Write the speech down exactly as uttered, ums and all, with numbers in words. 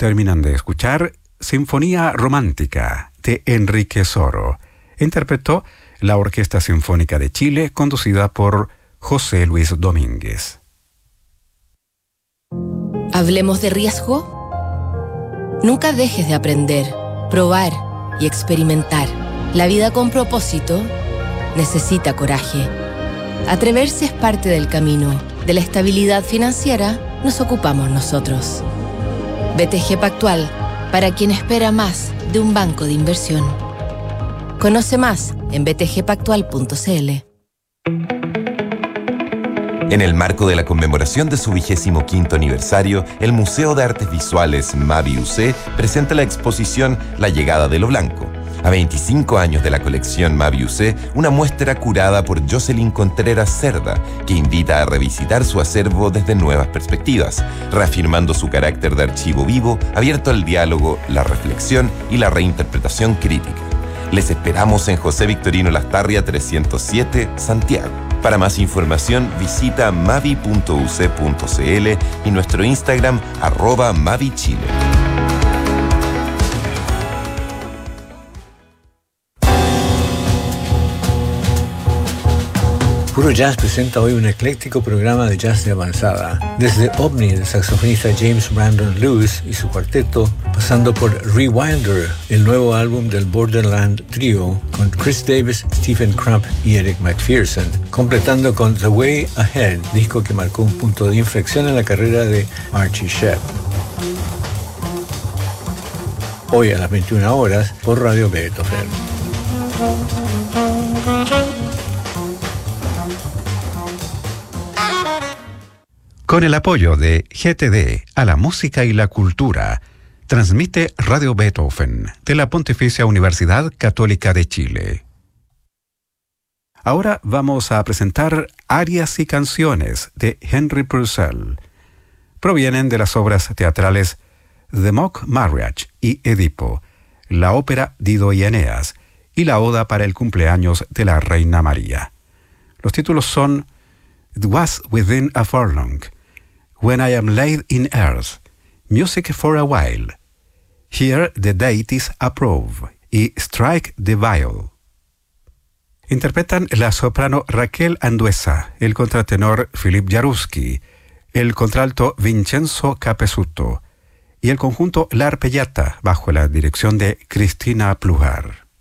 Terminan de escuchar Sinfonía Romántica de Enrique Soro. Interpretó la Orquesta Sinfónica de Chile, conducida por José Luis Domínguez. ¿Hablemos de riesgo? Nunca dejes de aprender, probar y experimentar. La vida con propósito necesita coraje. Atreverse es parte del camino. De la estabilidad financiera nos ocupamos nosotros. B T G Pactual, para quien espera más de un banco de inversión. Conoce más en b t g pactual punto c l. En el marco de la conmemoración de su vigésimo quinto aniversario, el Museo de Artes Visuales Mavi U C presenta la exposición La Llegada de lo Blanco. A veinticinco años de la colección Mavi U C, una muestra curada por Jocelyn Contreras Cerda, que invita a revisitar su acervo desde nuevas perspectivas, reafirmando su carácter de archivo vivo, abierto al diálogo, la reflexión y la reinterpretación crítica. Les esperamos en José Victorino Lastarria trescientos siete, Santiago. Para más información, visita mavi punto u c punto c l y nuestro Instagram, arroba mavichile. Puro Jazz presenta hoy un ecléctico programa de jazz de avanzada. Desde OVNI, del saxofonista James Brandon Lewis y su cuarteto, pasando por Rewilder, el nuevo álbum del Borderland Trio, con Chris Davis, Stephen Crump y Eric McPherson, completando con The Way Ahead, disco que marcó un punto de inflexión en la carrera de Archie Shepp. Hoy a las veintiuna horas por Radio Beethoven. Con el apoyo de G T D a la música y la cultura, transmite Radio Beethoven de la Pontificia Universidad Católica de Chile. Ahora vamos a presentar arias y canciones de Henry Purcell. Provienen de las obras teatrales The Mock Marriage y Edipo, la ópera Dido y Eneas y la oda para el cumpleaños de la Reina María. Los títulos son It Was Within a Furlong, When I Am Laid in Earth, Music for a While, Here the Deities Approve y Strike the Viol. Interpretan la soprano Raquel Anduesa, el contratenor Filip Jaruski, el contralto Vincenzo Capesuto y el conjunto La Arpellata bajo la dirección de Cristina Plujar.